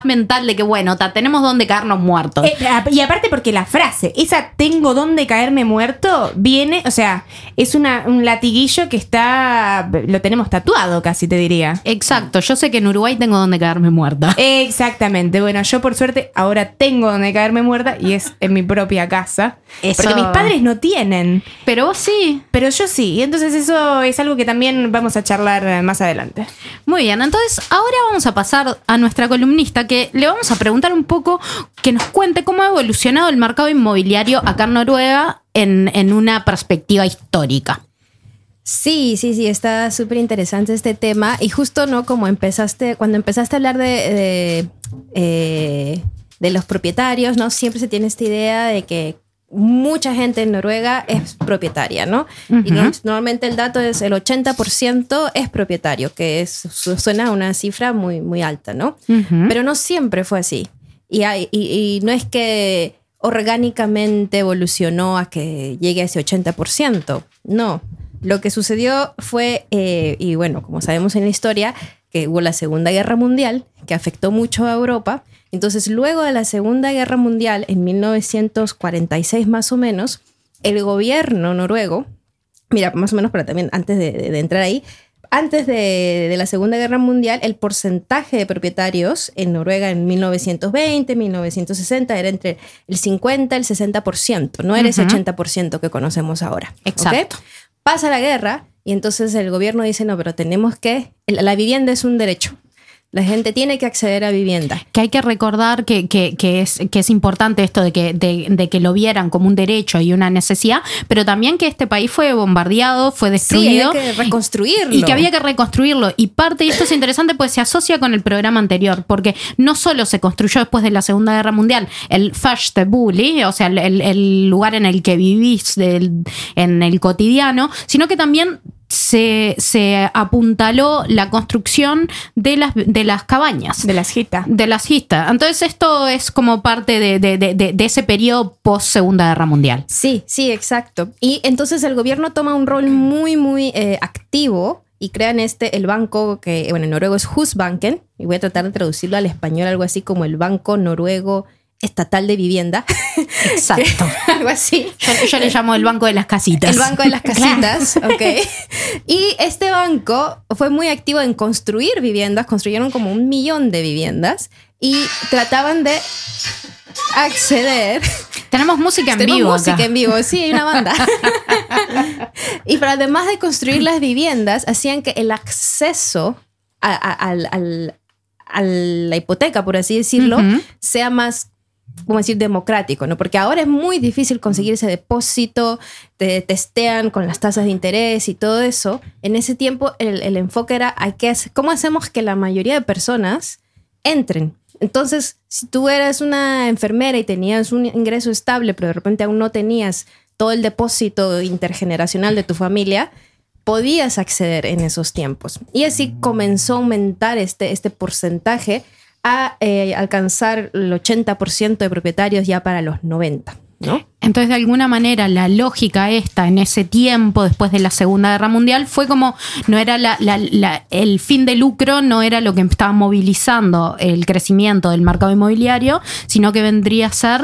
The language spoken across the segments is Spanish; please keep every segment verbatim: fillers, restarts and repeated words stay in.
mental de que, bueno, ta, tenemos donde caernos muertos. Eh, y aparte porque la frase, esa tengo donde caerme muerto, viene, o sea, es una, un latiguillo que está, lo tenemos tatuado casi, te diría. Exacto, yo sé que en Uruguay tengo donde caerme muerta. Exactamente, bueno, yo por suerte ahora tengo donde caerme muerta y es en mi propia casa. Eso. Porque mis padres no tienen. Pero vos sí. Pero yo sí, y entonces eso es algo que también vamos a charlar más adelante. Muy bien, entonces ahora vamos a pasar a nuestra columnista, que le vamos a preguntar un poco que nos cuente cómo ha evolucionado el mercado inmobiliario acá en Noruega en, en una perspectiva histórica. Sí, sí, sí, está súper interesante este tema. Y justo, ¿no? Como empezaste, cuando empezaste a hablar de, de, eh, de los propietarios, ¿no? Siempre se tiene esta idea de que mucha gente en Noruega es propietaria, ¿no? Uh-huh. Y no, normalmente el dato es el ochenta por ciento es propietario, que es, suena una cifra muy, muy alta, ¿no? Uh-huh. Pero no siempre fue así. Y, hay, y, y no es que orgánicamente evolucionó a que llegue a ese ochenta por ciento. No. Lo que sucedió fue, eh, y bueno, como sabemos en la historia, que hubo la Segunda Guerra Mundial, que afectó mucho a Europa. Entonces, luego de la Segunda Guerra Mundial, en mil novecientos cuarenta y seis más o menos, el gobierno noruego, mira, más o menos, pero también antes de, de entrar ahí, antes de, de la Segunda Guerra Mundial, el porcentaje de propietarios en Noruega en mil novecientos veinte, mil novecientos sesenta era entre el cincuenta y el sesenta por ciento, no era uh-huh. ese ochenta por ciento que conocemos ahora. Exacto. ¿Okay? Pasa la guerra y entonces el gobierno dice, no, pero tenemos que, la vivienda es un derecho. La gente tiene que acceder a vivienda. Que hay que recordar que, que, que, es, que es importante esto de que, de, de que lo vieran como un derecho y una necesidad, pero también que este país fue bombardeado, fue destruido. Sí, había que reconstruirlo. Y que había que reconstruirlo. Y parte, y esto es interesante, pues se asocia con el programa anterior, porque no solo se construyó después de la Segunda Guerra Mundial el Fastebuli, o sea, el, el, el lugar en el que vivís del, en el cotidiano, sino que también Se, se apuntaló la construcción de las, de las cabañas. De las gitas. De las gitas. Entonces esto es como parte de, de, de, de ese periodo post Segunda Guerra Mundial. Sí, sí, exacto. Y entonces el gobierno toma un rol muy, muy eh, activo y crean este, el banco que, bueno, en noruego es Husbanken, y voy a tratar de traducirlo al español, algo así como el Banco Noruego Estatal de Vivienda. Exacto. Algo así. Yo, yo le llamo el banco de las casitas. El banco de las casitas, ok. Y este banco fue muy activo en construir viviendas, construyeron como un millón de viviendas y trataban de acceder. Tenemos música en Tenemos vivo música acá. en vivo, sí, hay una banda. Y pero además de construir las viviendas, hacían que el acceso a, a, al, al, a la hipoteca, por así decirlo, uh-huh. sea más, como decir, democrático, ¿no? Porque ahora es muy difícil conseguir ese depósito, te testean con las tasas de interés y todo eso. En ese tiempo el, el enfoque era hay que hacer, ¿cómo hacemos que la mayoría de personas entren? Entonces, si tú eras una enfermera y tenías un ingreso estable, pero de repente aún no tenías todo el depósito intergeneracional de tu familia, podías acceder en esos tiempos. Y así comenzó a aumentar este, este porcentaje a eh, alcanzar el ochenta por ciento de propietarios ya para los noventa, ¿no? Entonces, de alguna manera, la lógica esta en ese tiempo, después de la Segunda Guerra Mundial, fue como, no era la, la, la, el fin de lucro, no era lo que estaba movilizando el crecimiento del mercado inmobiliario, sino que vendría a ser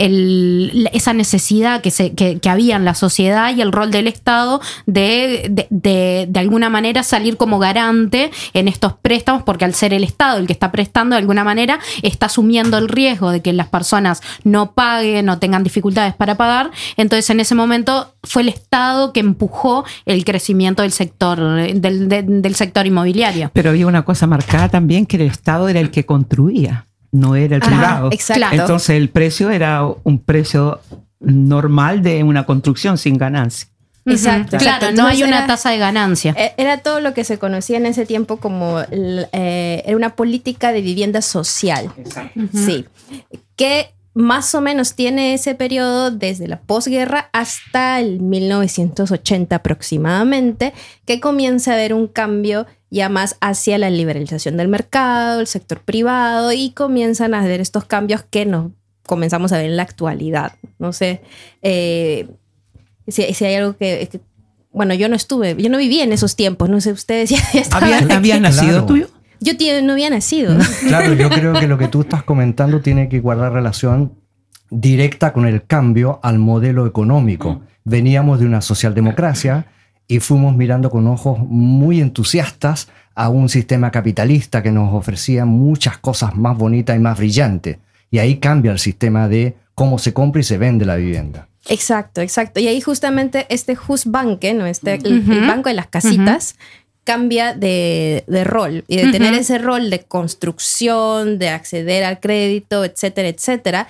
el, esa necesidad que, se, que, que había en la sociedad y el rol del Estado de, de, de, de alguna manera salir como garante en estos préstamos, porque al ser el Estado el que está prestando, de alguna manera, está asumiendo el riesgo de que las personas no paguen o tengan dificultades para para pagar. Entonces, en ese momento fue el Estado que empujó el crecimiento del sector, del, de, del sector inmobiliario. Pero había una cosa marcada también, que el Estado era el que construía, no era el Ajá, privado. exacto. Entonces, el precio era un precio normal de una construcción sin ganancia. Exacto. Claro, exacto. no hay una era, tasa de ganancia. Era todo lo que se conocía en ese tiempo como eh, era una política de vivienda social. Exacto. Uh-huh. Sí. Que más o menos tiene ese periodo desde la posguerra hasta el mil novecientos ochenta aproximadamente, que comienza a haber un cambio ya más hacia la liberalización del mercado, el sector privado, y comienzan a haber estos cambios que nos comenzamos a ver en la actualidad. No sé eh, si, si hay algo que, que... Bueno, yo no estuve, yo no viví en esos tiempos, no sé, ustedes ya, ya estaban ¿Había, ¿Habías nacido Claro. tuyo? Yo tío, no había nacido. Claro, yo creo que lo que tú estás comentando tiene que guardar relación directa con el cambio al modelo económico. Veníamos de una socialdemocracia y fuimos mirando con ojos muy entusiastas a un sistema capitalista que nos ofrecía muchas cosas más bonitas y más brillantes. Y ahí cambia el sistema de cómo se compra y se vende la vivienda. Exacto, exacto. Y ahí justamente este Husbanke, ¿no? este, el, Uh-huh. el banco de las casitas, Uh-huh. cambia de, de rol. Y de Uh-huh. tener ese rol de construcción, de acceder al crédito, etcétera, etcétera,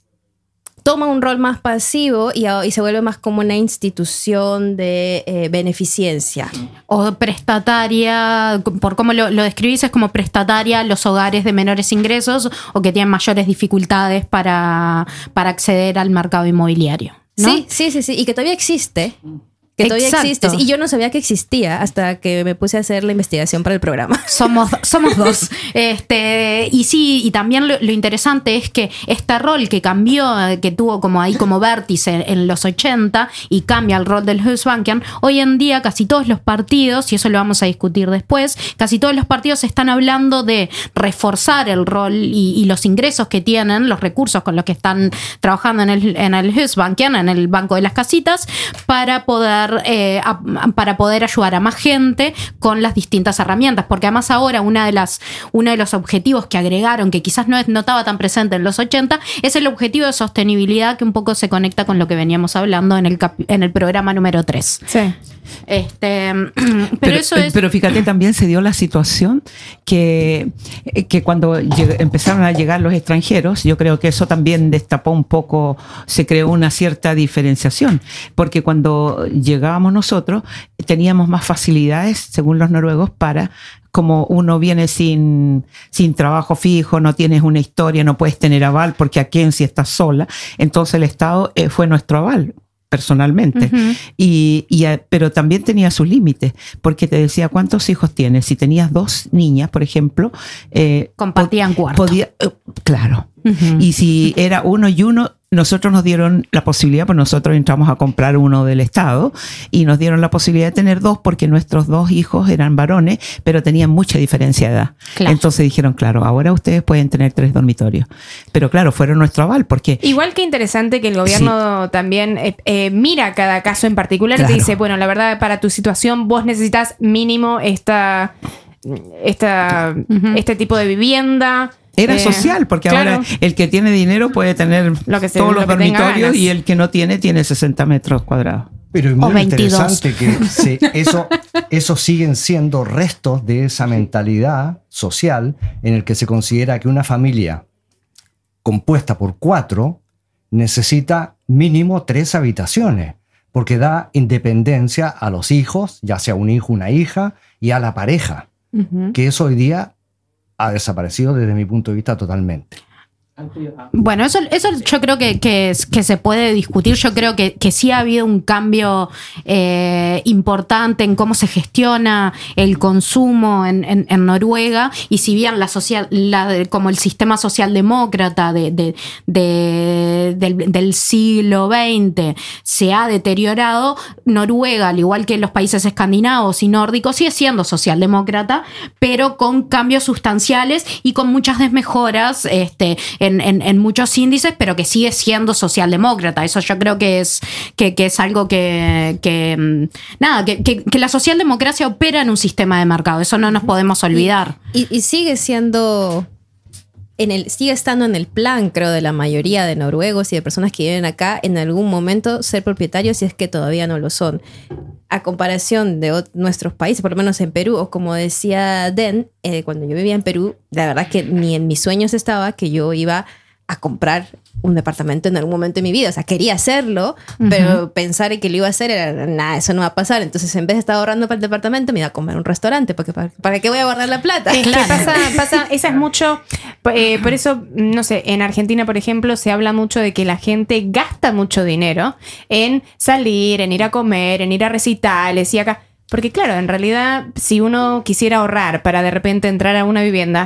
toma un rol más pasivo y, y se vuelve más como una institución de eh, beneficencia. O prestataria, por cómo lo, lo describís, es como prestataria a los hogares de menores ingresos o que tienen mayores dificultades para, para acceder al mercado inmobiliario, ¿no? Sí, sí, sí, sí. Y que todavía existe. Que todavía Exacto. existe. Y yo no sabía que existía hasta que me puse a hacer la investigación para el programa. Somos, somos dos. Este, y sí, y también lo, lo interesante es que este rol que cambió, que tuvo como ahí como vértice en, en los ochenta y cambia el rol del Husbanken, hoy en día casi todos los partidos, y eso lo vamos a discutir después, casi todos los partidos están hablando de reforzar el rol y, y los ingresos que tienen, los recursos con los que están trabajando en el, en el Husbanken, en el Banco de las Casitas, para poder Eh, a, para poder ayudar a más gente con las distintas herramientas, porque además ahora una de las, uno de los objetivos que agregaron, que quizás no, es, no estaba tan presente en los ochenta, es el objetivo de sostenibilidad, que un poco se conecta con lo que veníamos hablando en el, capi, en el programa número tres. Sí. Este, pero, pero, eso es... pero fíjate, también se dio la situación que, que cuando lleg- empezaron a llegar los extranjeros, yo creo que eso también destapó un poco, se creó una cierta diferenciación, porque cuando llegábamos nosotros teníamos más facilidades, según los noruegos, para... Como uno viene sin, sin trabajo fijo, no tienes una historia, no puedes tener aval, porque aquí en si estás sola, entonces el Estado eh, fue nuestro aval personalmente. Uh-huh. y, y, pero también tenía sus límites, porque te decía cuántos hijos tienes. Si tenías dos niñas, por ejemplo, eh, compartían po- cuarto. Podía, eh, claro. Uh-huh. Y si era uno y uno, nosotros nos dieron la posibilidad, pues nosotros entramos a comprar uno del Estado y nos dieron la posibilidad de tener dos porque nuestros dos hijos eran varones, pero tenían mucha diferencia de edad. Claro. Entonces dijeron, claro, ahora ustedes pueden tener tres dormitorios. Pero claro, fueron nuestro aval porque... Igual que interesante que el gobierno sí. también eh, eh, mira cada caso en particular claro. y te dice, bueno, la verdad para tu situación vos necesitas mínimo esta, esta, uh-huh. este tipo de vivienda... Era eh, social, porque claro. ahora el que tiene dinero puede tener lo que se, todos lo los que dormitorios y el que no tiene tiene sesenta metros cuadrados. Pero es muy interesante que se, eso, eso siguen siendo restos de esa mentalidad social en el que se considera que una familia compuesta por cuatro necesita mínimo tres habitaciones, porque da independencia a los hijos, ya sea un hijo, una hija, y a la pareja, uh-huh. que eso hoy día ha desaparecido desde mi punto de vista totalmente. Bueno, eso, eso yo creo que, que, que se puede discutir. Yo creo que, que sí ha habido un cambio eh, importante en cómo se gestiona el consumo en, en, en Noruega, y si bien la social, la, como el sistema socialdemócrata de, de, de, del, del siglo veinte se ha deteriorado, Noruega, al igual que los países escandinavos y nórdicos, sigue siendo socialdemócrata, pero con cambios sustanciales y con muchas desmejoras este, en En, en, en muchos índices, pero que sigue siendo socialdemócrata. Eso yo creo que es, que, que es algo que, que nada, que, que, que la socialdemocracia opera en un sistema de mercado. Eso no nos podemos olvidar. Y, y, y sigue siendo en el, sigue estando en el plan, creo, de la mayoría de noruegos y de personas que viven acá, en algún momento ser propietarios, si es que todavía no lo son. A comparación de otros, nuestros países, por lo menos en Perú, o como decía Den, eh, cuando yo vivía en Perú, la verdad que ni en mis sueños estaba que yo iba a comprar un departamento en algún momento de mi vida. O sea, quería hacerlo, uh-huh. pero pensar en que lo iba a hacer era, nada, eso no va a pasar. Entonces, en vez de estar ahorrando para el departamento, me iba a comer un restaurante, porque ¿para, para qué voy a guardar la plata? Es claro. que pasa, pasa, esa es mucho, eh, por eso, no sé, en Argentina, por ejemplo, se habla mucho de que la gente gasta mucho dinero en salir, en ir a comer, en ir a recitales y acá. Porque claro, en realidad, si uno quisiera ahorrar para de repente entrar a una vivienda,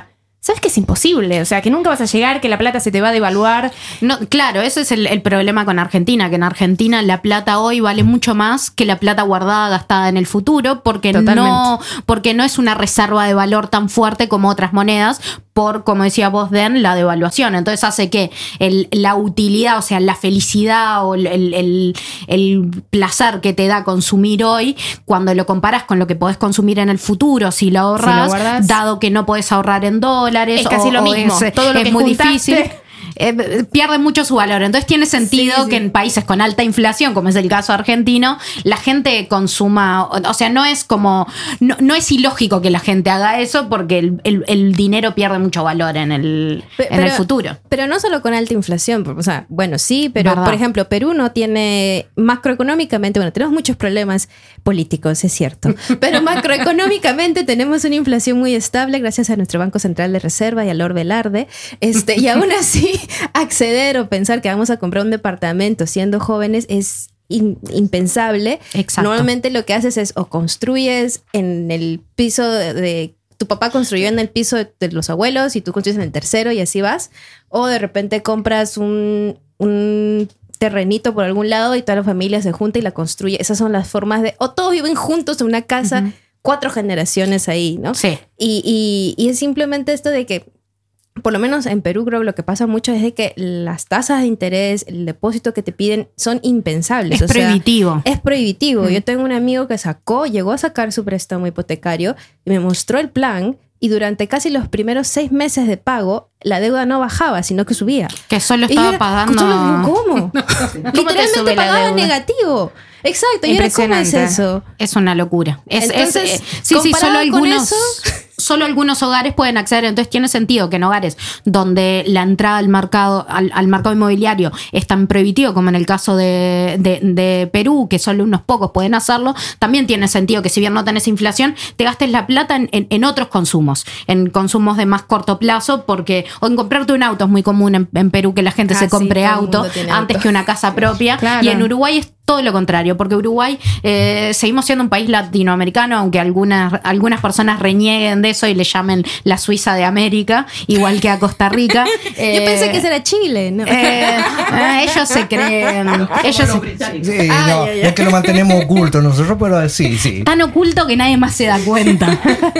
sabes que es imposible, o sea, que nunca vas a llegar, que la plata se te va a devaluar. No, claro, ese es el, el problema con Argentina, que en Argentina la plata hoy vale mucho más que la plata guardada gastada en el futuro, porque no, porque no es una reserva de valor tan fuerte como otras monedas, por, como decía vos, Den, la devaluación. Entonces hace que el, la utilidad, o sea, la felicidad o el, el, el placer que te da consumir hoy, cuando lo comparas con lo que podés consumir en el futuro, si lo ahorras, si lo dado que no podés ahorrar en dólares, es casi o, lo mismo. Es, todo lo es que muy juntaste, difícil. Eh, pierde mucho su valor. Entonces tiene sentido sí, sí. que en países con alta inflación, como es el caso argentino, la gente consuma, o sea, no es como, no, no es ilógico que la gente haga eso, porque el, el, el dinero pierde mucho valor en el, pero, en el futuro. Pero no solo con alta inflación, o sea, bueno, sí, pero ¿verdad? Por ejemplo, Perú no tiene, macroeconómicamente, bueno, tenemos muchos problemas políticos, es cierto, pero macroeconómicamente tenemos una inflación muy estable gracias a nuestro Banco Central de Reserva y a Lord Velarde, este, y aún así acceder o pensar que vamos a comprar un departamento siendo jóvenes es in, impensable. Exacto. Normalmente lo que haces es o construyes en el piso de, de tu papá construyó en el piso de, de los abuelos y tú construyes en el tercero y así vas, o de repente compras un, un terrenito por algún lado y toda la familia se junta y la construye. Esas son las formas de, o todos viven juntos en una casa, uh-huh. cuatro generaciones ahí, ¿no? Sí. Y, y, y es simplemente esto de que por lo menos en Perú creo que lo que pasa mucho es de que las tasas de interés, el depósito que te piden son impensables. Es o prohibitivo. Sea, es prohibitivo. Mm. Yo tengo un amigo que sacó, llegó a sacar su préstamo hipotecario y me mostró el plan y durante casi los primeros seis meses de pago la deuda no bajaba, sino que subía. Que solo estaba era, pagando... Solo, ¿Cómo? ¿Cómo literalmente pagaba negativo. Exacto. Y era, ¿cómo es eso? Es una locura. Es, Entonces, es, eh, sí, sí, solo algunos... Eso, solo algunos hogares pueden acceder. Entonces tiene sentido que en hogares donde la entrada al mercado, al, al mercado inmobiliario es tan prohibitivo como en el caso de, de, de Perú, que solo unos pocos pueden hacerlo, también tiene sentido que si bien no tenés inflación, te gastes la plata en, en, en otros consumos, en consumos de más corto plazo, porque o en comprarte un auto es muy común en, en Perú que la gente ah, se compre sí, auto antes auto. que una casa propia. Claro. Y en Uruguay es todo lo contrario, porque Uruguay eh, seguimos siendo un país latinoamericano, aunque algunas, algunas personas renieguen de eso y le llamen la Suiza de América, igual que a Costa Rica. eh, Yo pensé que ese era Chile, ¿no? Eh, eh, ellos se creen. Ellos se... Sí, ay, no, ay, ay. Es que lo mantenemos oculto nosotros, pero sí, sí. Tan oculto que nadie más se da cuenta.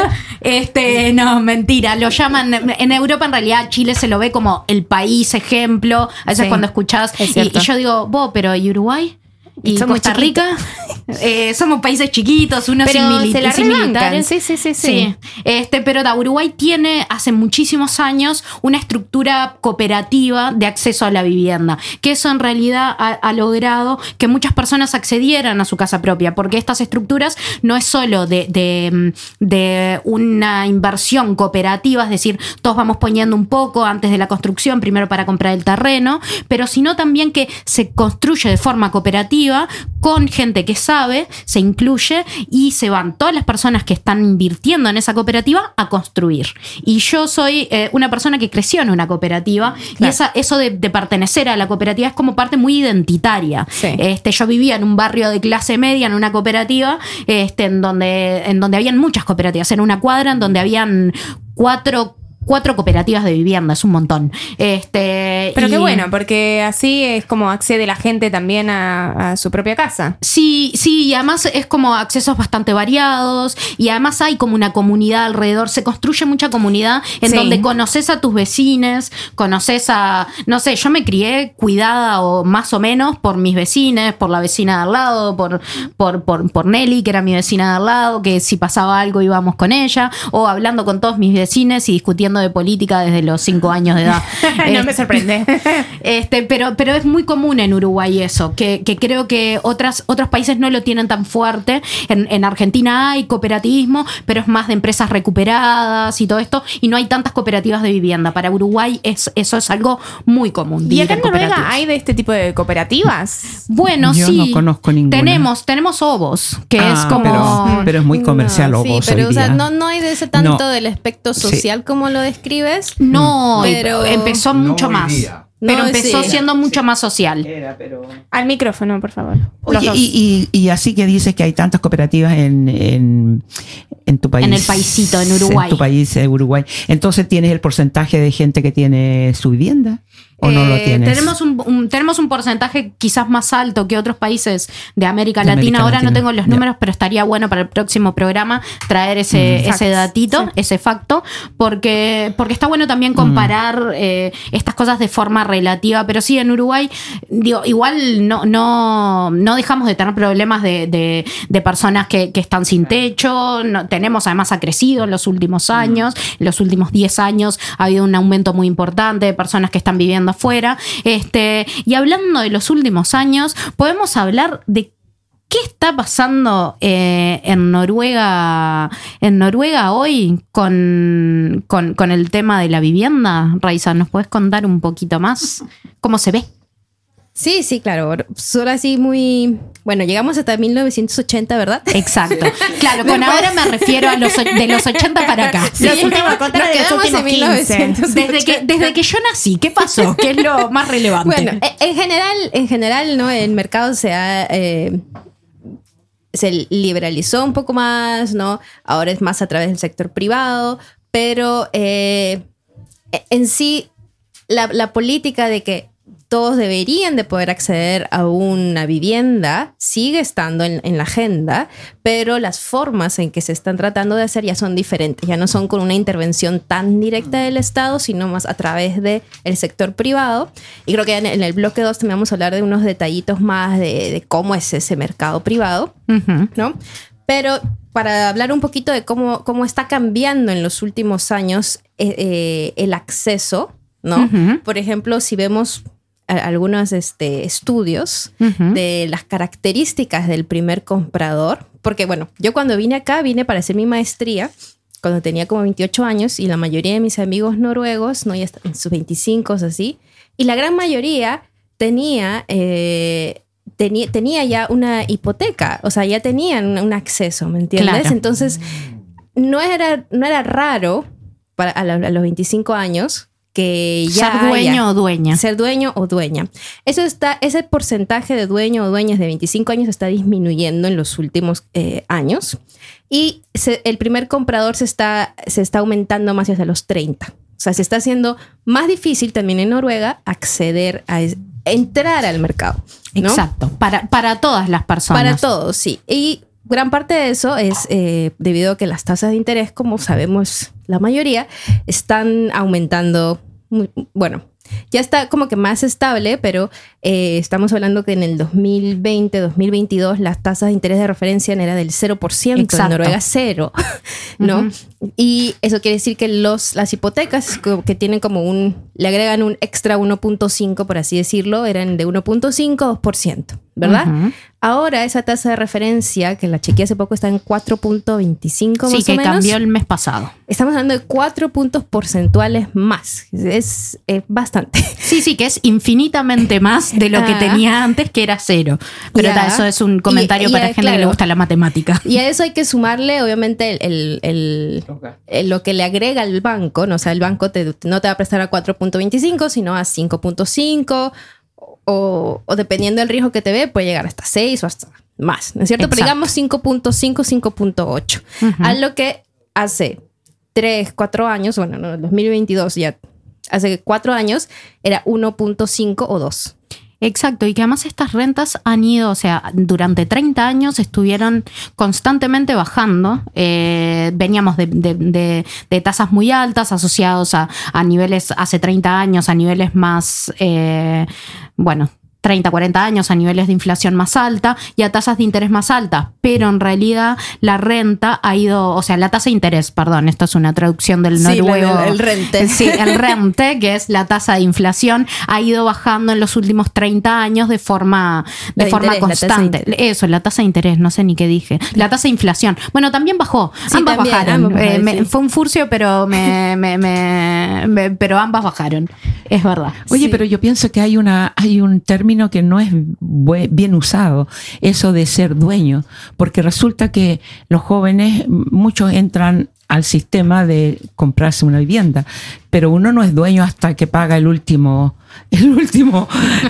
este, no, mentira. Lo llaman. En Europa, en realidad, Chile se lo ve como el país ejemplo. A veces sí, cuando escuchás. Y, y yo digo, vos, pero ¿y Uruguay? ¿Y Costa Rica? Eh, somos países chiquitos, unos pero sin, se la sin militares. Sí, sí, sí, sí. sí. Este, pero da, Uruguay tiene hace muchísimos años una estructura cooperativa de acceso a la vivienda, que eso en realidad ha, ha logrado que muchas personas accedieran a su casa propia, porque estas estructuras no es solo de, de, de una inversión cooperativa, es decir, todos vamos poniendo un poco antes de la construcción, primero para comprar el terreno, pero sino también que se construye de forma cooperativa con gente que sabe, se incluye y se van todas las personas que están invirtiendo en esa cooperativa a construir. Y yo soy eh, una persona que creció en una cooperativa, claro. y esa, eso de, de pertenecer a la cooperativa es como parte muy identitaria. Sí. Este, yo vivía en un barrio de clase media, en una cooperativa, este, en donde, en donde habían muchas cooperativas, en una cuadra en donde habían cuatro Cuatro cooperativas de vivienda, es un montón. Este, Pero y... qué bueno, porque así es como accede la gente también a, a su propia casa. Sí, sí, y además es como accesos bastante variados, y además hay como una comunidad alrededor, se construye mucha comunidad en sí. donde conoces a tus vecinos, conoces a, no sé, yo me crié cuidada o más o menos por mis vecinos, por la vecina de al lado, por, por, por, por Nelly, que era mi vecina de al lado, que si pasaba algo íbamos con ella, o hablando con todos mis vecinos y discutiendo de política desde los cinco años de edad. no este, me sorprende. este, pero, pero es muy común en Uruguay eso, que, que creo que otras, otros países no lo tienen tan fuerte. En, en Argentina hay cooperativismo, pero es más de empresas recuperadas y todo esto, y no hay tantas cooperativas de vivienda. Para Uruguay es, eso es algo muy común. ¿Y acá en Noruega hay de este tipo de cooperativas? Bueno, Yo sí. no conozco ninguna. Tenemos, tenemos Obos, que ah, es como... Pero, pero es muy comercial no, Obos. Sí, pero hoy o sea, día. no, no hay de ese tanto no. del aspecto social sí. como lo describes. No, pero empezó mucho no más. Día. Pero No, empezó sí. siendo mucho Sí. más social. Era, pero... Al micrófono, por favor. Los Oye, dos. y, y, y así que dices que hay tantas cooperativas en, en, en tu país. En el paisito, en Uruguay. En tu país, en Uruguay. Entonces, ¿tienes el porcentaje de gente que tiene su vivienda? ¿O no lo Eh, tienes? Tenemos un, un- tenemos un porcentaje quizás más alto que otros países de América De Latina. América Ahora Latina. no tengo los Ya. números, pero estaría bueno para el próximo programa traer ese, Mm. ese Facts. datito, Sí. ese facto, porque, porque está bueno también comparar eh, estas cosas de forma relativa. Pero sí, en Uruguay, digo, igual no, no, no dejamos de tener problemas de, de, de personas que, que están sin techo. No, tenemos, además, ha crecido en los últimos años. En los últimos diez años ha habido un aumento muy importante de personas que están viviendo afuera. Este, y hablando de los últimos años, podemos hablar de qué está pasando eh, en Noruega, en Noruega hoy con, con, con el tema de la vivienda. Raiza, ¿nos puedes contar un poquito más cómo se ve? Sí, sí, claro. Solo así muy... Bueno, llegamos hasta mil novecientos ochenta, ¿verdad? Exacto. Claro, con ahora me refiero a los, o- de los ochenta para acá. Sí, Los últimos, contame nos de los quedamos últimos en mil quince. novecientos Desde que, desde que yo nací, ¿qué pasó? ¿Qué es lo más relevante? Bueno, e- en general, en general, ¿no? El mercado se ha... eh, se liberalizó un poco más, ¿no? Ahora es más a través del sector privado, pero eh, en sí la, la política de que todos deberían de poder acceder a una vivienda sigue estando en, en la agenda, pero las formas en que se están tratando de hacer ya son diferentes, ya no son con una intervención tan directa del Estado, sino más a través del sector privado. Y creo que en, en el bloque dos también vamos a hablar de unos detallitos más de, de cómo es ese mercado privado, Ujú. ¿no? Pero para hablar un poquito de cómo, cómo está cambiando en los últimos años eh, eh, el acceso, ¿no? Ujú. Por ejemplo, si vemos a- algunos este, estudios Ujú. de las características del primer comprador, porque bueno, yo cuando vine acá vine para hacer mi maestría cuando tenía como veintiocho años y la mayoría de mis amigos noruegos, ¿no? Ya están en sus veinticinco, así, y la gran mayoría tenía... eh, Tenía, tenía ya una hipoteca, o sea, ya tenían un, un acceso, ¿me entiendes? Claro. Entonces, no era, no era raro para, a, la- a los veinticinco años que ya Ser dueño haya- o dueña. ser dueño o dueña. Eso está, ese porcentaje de dueño o dueñas de veinticinco años está disminuyendo en los últimos eh, años y se- el primer comprador se está, se está aumentando más hacia los treinta. O sea, se está haciendo más difícil también en Noruega acceder a es- entrar al mercado, ¿no? Exacto. Para, para todas las personas. Para todos, sí. Y gran parte de eso es eh, debido a que las tasas de interés, como sabemos la mayoría, están aumentando. Muy, bueno, ya está como que más estable, pero eh, estamos hablando que en el dos mil veinte, dos mil veintidós las tasas de interés de referencia eran del cero por ciento, en Exacto. Noruega cero, ¿no? Ujú. Y eso quiere decir que los, las hipotecas como que tienen como un, le agregan un extra uno punto cinco, por así decirlo, eran de uno punto cinco a dos por ciento, ¿verdad? Ujú. Ahora esa tasa de referencia, que la chequeé hace poco, está en cuatro punto veinticinco Sí, más que o menos. cambió el mes pasado. Estamos hablando de cuatro puntos porcentuales más. Es, es bastante. Sí, sí, que es infinitamente más de lo que Ah. tenía antes, que era cero. Pero Ya. ta, eso es un comentario Y- y, para eh, gente que le claro. gusta la matemática. Y a eso hay que sumarle, obviamente, el, el- el- el- lo que le agrega el banco, ¿no? O sea, el banco te- no te va a prestar a cuatro punto veinticinco, sino a cinco punto cinco, o, o dependiendo del riesgo que te ve, puede llegar hasta seis o hasta más, ¿no es cierto? Pero Exacto. digamos cinco punto cinco, cinco punto ocho. Ujú. A lo que hace tres, cuatro años, bueno, no, dos mil veintidós ya, hace cuatro años era uno punto cinco o dos. Exacto, y que además estas rentas han ido, o sea, durante treinta años estuvieron constantemente bajando. Eh, veníamos de, de- de- de tasas muy altas asociados a, a niveles hace treinta años, a niveles más, eh, bueno, treinta, cuarenta años, a niveles de inflación más alta y a tasas de interés más altas, pero en realidad la renta ha ido, o sea, la tasa de interés, perdón, esto es una traducción del Sí, la noruego. del- el rente. Sí, el rente, que es la tasa de inflación, ha ido bajando en los últimos treinta años de forma, de La de forma interés, la tasa de constante. interés. Eso, la tasa de interés, no sé ni qué dije. La tasa de inflación. Bueno, también bajó. Sí, ambas también, bajaron. ambas bajaron, Eh, me- sí. Fue un furcio, pero me, me- me- me- pero ambas bajaron. Es verdad. Oye, Sí. pero yo pienso que hay una hay un término que no es bue- bien usado, eso de ser dueño, porque resulta que los jóvenes, muchos entran al sistema de comprarse una vivienda, pero uno no es dueño hasta que paga el último el último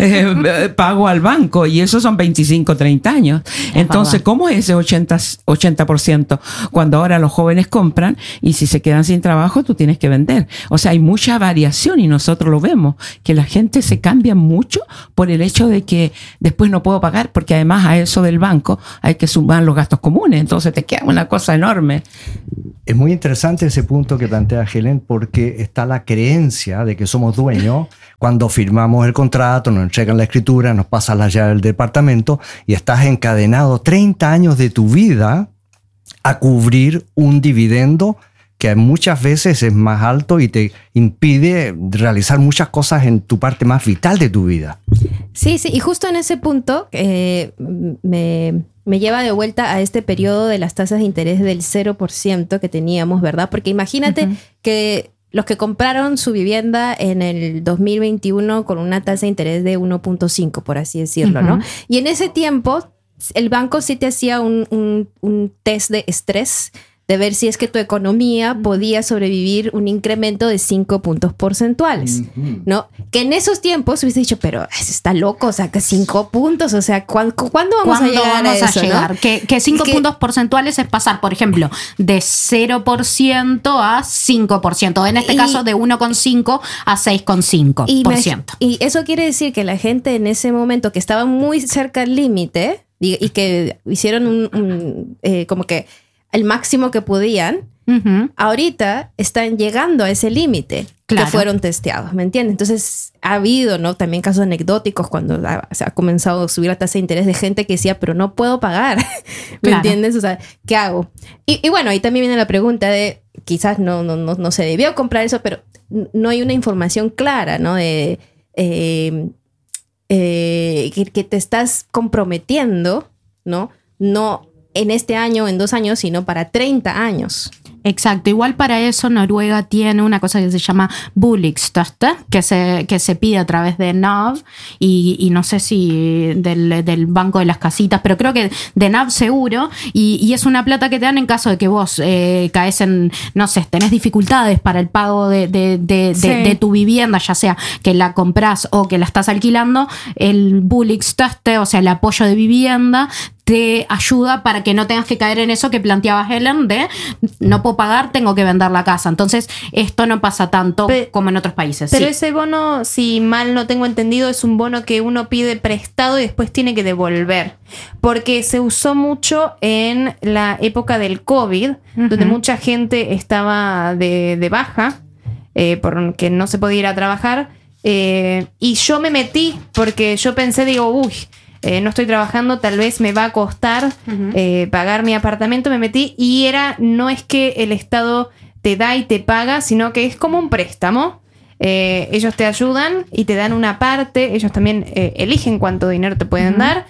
eh, pago al banco, y eso son veinticinco, treinta años. Es Entonces, verdad. ¿Cómo es ese ochenta por ciento cuando ahora los jóvenes compran y si se quedan sin trabajo tú tienes que vender? O sea, hay mucha variación y nosotros lo vemos, que la gente se cambia mucho por el hecho de que después no puedo pagar, porque además a eso del banco hay que sumar los gastos comunes, entonces te queda una cosa enorme. Es muy interesante ese punto que plantea Helen, porque está la creencia de que somos dueños cuando firmamos el contrato, nos entregan la escritura, nos pasan la llave del departamento y estás encadenado treinta años de tu vida a cubrir un dividendo que muchas veces es más alto y te impide realizar muchas cosas en tu parte más vital de tu vida. Sí, sí, y justo en ese punto eh, me, me lleva de vuelta a este periodo de las tasas de interés del cero por ciento que teníamos, ¿verdad? Porque imagínate uh-huh. que los que compraron su vivienda en el dos mil veintiuno con una tasa de interés de uno punto cinco, por así decirlo, uh-huh. ¿no? Y en ese tiempo el banco sí te hacía un, un, un test de estrés de ver si es que tu economía podía sobrevivir un incremento de cinco puntos porcentuales, ¿no? Que en esos tiempos hubiese dicho, pero está loco, o sea, que cinco puntos, o sea, ¿cuándo, ¿cuándo vamos ¿Cuándo a llegar vamos a eso, a llegar? ¿no? Que, que cinco puntos porcentuales es pasar, por ejemplo, de cero por ciento a cinco por ciento, en este y, caso de uno coma cinco a seis coma cinco por ciento. Y, y eso quiere decir que la gente en ese momento que estaba muy cerca del límite y, y que hicieron un, un eh, como que el máximo que podían, uh-huh. ahorita están llegando a ese límite claro. que fueron testeados, ¿me entiendes? Entonces ha habido, ¿no? También casos anecdóticos cuando ha, se ha comenzado a subir la tasa de interés de gente que decía, pero no puedo pagar, ¿me claro. entiendes? O sea, ¿qué hago? Y, y bueno, ahí también viene la pregunta de, quizás no, no, no, no se debió comprar eso, pero no hay una información clara, ¿no? De eh, eh, que, que te estás comprometiendo, ¿no? No en este año, en dos años, sino para treinta años. Exacto. Igual para eso Noruega tiene una cosa que se llama Boligsstøtte, que se, que se pide a través de NAV y, y no sé si del, del Banco de las Casitas, pero creo que de NAV seguro, y, y es una plata que te dan en caso de que vos eh, caes en, no sé, tenés dificultades para el pago de, de, de, sí. de, de tu vivienda, ya sea que la comprás o que la estás alquilando, el Boligsstøtte, o sea, el apoyo de vivienda, te ayuda para que no tengas que caer en eso que planteaba Helen de no puedo pagar, tengo que vender la casa. Entonces, esto no pasa tanto pero, como en otros países. Pero sí. ese bono, si mal no tengo entendido, es un bono que uno pide prestado y después tiene que devolver. Porque se usó mucho en la época del COVID, uh-huh. donde mucha gente estaba de, de baja, eh, porque no se podía ir a trabajar. Eh, y yo me metí porque yo pensé, digo, uy, Eh, no estoy trabajando, tal vez me va a costar uh-huh. eh, pagar mi apartamento. Me metí y era, no es que el Estado te da y te paga, sino que es como un préstamo. Eh, ellos te ayudan y te dan una parte, ellos también eh, eligen cuánto dinero te pueden uh-huh. dar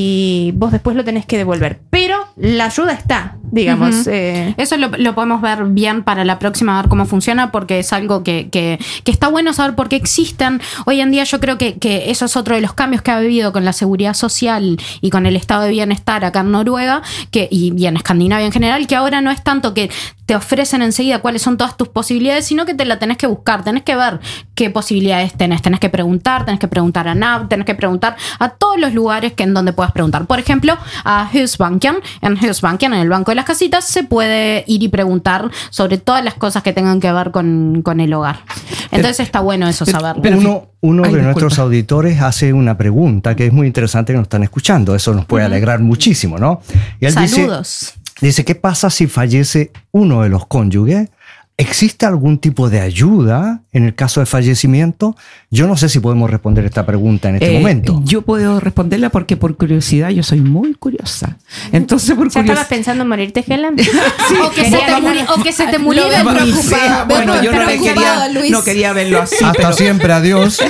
y vos después lo tenés que devolver. Pero la ayuda está, digamos. Uh-huh. Eh. Eso lo, lo podemos ver bien para la próxima, a ver cómo funciona, porque es algo que, que, que está bueno saber por qué existen. Hoy en día yo creo que, que eso es otro de los cambios que ha habido con la seguridad social y con el estado de bienestar acá en Noruega que, y, y en Escandinavia en general, que ahora no es tanto que te ofrecen enseguida cuáles son todas tus posibilidades, sino que te la tenés que buscar, tenés que ver qué posibilidades tenés, tenés que preguntar, tenés que preguntar a NAV, tenés que preguntar a todos los lugares que en donde puedas preguntar. Por ejemplo, a Husbanken, en Husbanken, en el Banco de las Casitas, se puede ir y preguntar sobre todas las cosas que tengan que ver con, con el hogar. Entonces pero, está bueno eso pero, saberlo. Pero uno uno Ay, de disculpa. nuestros auditores hace una pregunta que es muy interesante, que nos están escuchando. Eso nos puede uh-huh. alegrar muchísimo, ¿no? Y él Saludos. Dice, dice, ¿qué pasa si fallece uno de los cónyuges? ¿Existe algún tipo de ayuda en el caso de fallecimiento? Yo no sé si podemos responder esta pregunta en este eh, momento. Yo puedo responderla porque por curiosidad, yo soy muy curiosa. Entonces, por ¿Ya estabas pensando en morirte, Helen? Sí, o, que se te muri, o que se te murió. Lo ven preocupado. Bueno, yo no, quería, no quería verlo así. Hasta pero... siempre, adiós.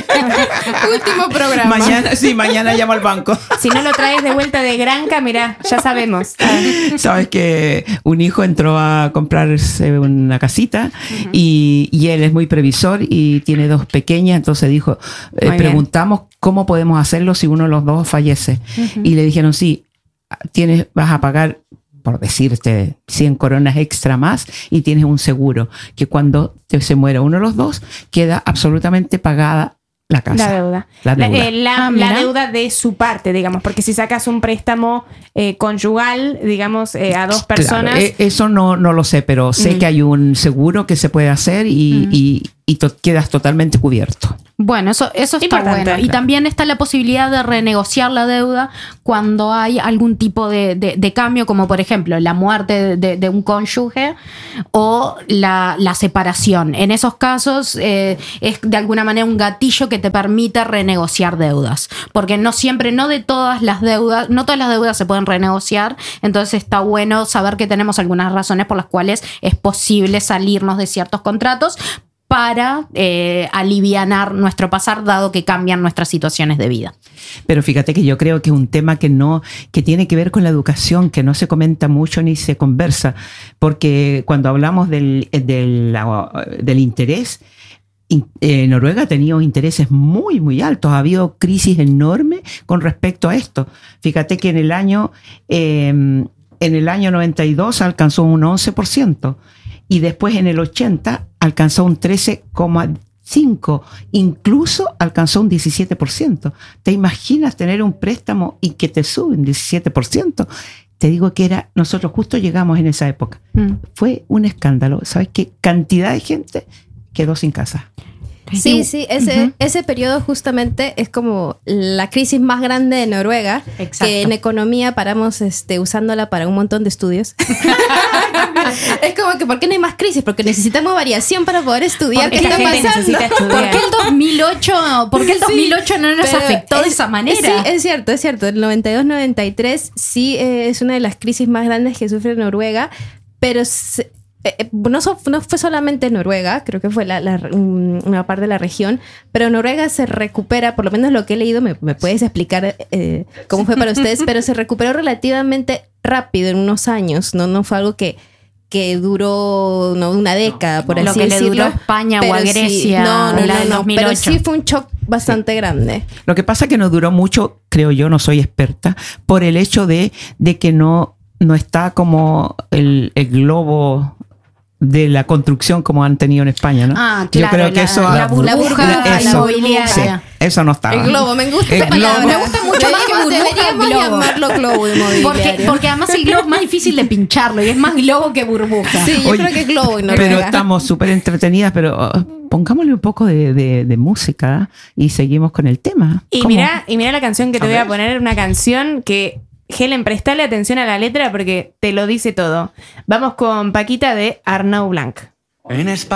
Último programa. Mañana, sí, mañana llamo al banco. Si no lo traes de vuelta de Granca, mira, ya sabemos. Sabes que un hijo entró a comprarse una casita. Uh-huh. Y, y él es muy previsor y tiene dos pequeñas, entonces dijo, eh, preguntamos cómo podemos hacerlo si uno de los dos fallece. Uh-huh. Y le dijeron, sí, tienes, vas a pagar, por decirte, cien coronas extra más y tienes un seguro, que cuando te, se muera uno de los dos, queda absolutamente pagada La casa. La deuda. La deuda. La, eh, la- Ah, la mira. deuda de su parte, digamos. Porque si sacas un préstamo eh, conyugal, digamos, eh, a dos personas. Claro, eh, eso no, no lo sé, pero sé Mm. que hay un seguro que se puede hacer y, Mm. y, y to- quedas totalmente cubierto. Bueno, eso, eso está Importante. bueno. Y también está la posibilidad de renegociar la deuda cuando hay algún tipo de, de- de cambio, como por ejemplo la muerte de, de- de un cónyuge o la, la separación. En esos casos eh, es de alguna manera un gatillo que te permite renegociar deudas. Porque no siempre, no de todas las deudas, no todas las deudas se pueden renegociar. Entonces está bueno saber que tenemos algunas razones por las cuales es posible salirnos de ciertos contratos para eh, alivianar nuestro pasar, dado que cambian nuestras situaciones de vida. Pero fíjate que yo creo que es un tema que no, que tiene que ver con la educación, que no se comenta mucho ni se conversa, porque cuando hablamos del, del, del interés, in- eh, Noruega ha tenido intereses muy, muy altos, ha habido crisis enormes con respecto a esto. Fíjate que en el año, eh, en el año noventa y dos alcanzó un once por ciento y después en el ochenta alcanzó un trece coma cinco por ciento, incluso alcanzó un diecisiete por ciento. ¿Te imaginas tener un préstamo y que te suben diecisiete por ciento? Te digo que era, nosotros justo llegamos en esa época. Mm. Fue un escándalo. ¿Sabes qué cantidad de gente quedó sin casa? Sí, sí, ese, Ujú. ese periodo justamente es como la crisis más grande de Noruega, Exacto. que en economía paramos este, usándola para un montón de estudios. Es como que, ¿por qué no hay más crisis? Porque necesitamos variación para poder estudiar Porque qué la está gente pasando. necesita ¿Por estudiar. qué el dos mil ocho, por qué el dos mil ocho no nos Pero afectó de es- esa manera? Sí, es cierto, es cierto. El noventa y dos noventa y tres sí eh, es una de las crisis más grandes que sufre Noruega, pero se- eh, eh, no, so- no fue solamente Noruega, creo que fue la, la- un- una parte de la región, pero Noruega se recupera, por lo menos lo que he leído, me, me puedes explicar eh, cómo fue para ustedes, pero se recuperó relativamente rápido, en unos años, no, no fue algo que que duró no, una década, por Lo así que le decirlo. duró a España o Pero a sí- Grecia, no, no, la no, del no, dos mil pero ocho. sí fue un shock bastante grande. Lo que pasa es que no duró mucho, creo yo, no soy experta, por el hecho de, de que no, no está como el, el globo de la construcción como han tenido en España, ¿no? Ah, Yo claro, creo que la- eso, la burbuja burbuja eso, inmobiliaria. sí, eso no estaba. El globo, me gusta El esta palabra. globo. Me gusta mucho más que Deberíamos- burbuja, deberíamos globo. llamarlo globo inmobiliario. Porque, porque además el globo es más difícil de pincharlo y es más globo que burbuja. Sí, yo Oye, creo que globo y Pero Noruega. estamos súper entretenidas, pero uh, pongámosle un poco de, de- de música y seguimos con el tema. Y ¿Cómo? mira, y mira la canción que te A voy a ver. poner, una canción que, Helen, prestale atención a la letra porque te lo dice todo. Vamos con Paquita de Arnau Blanc. En España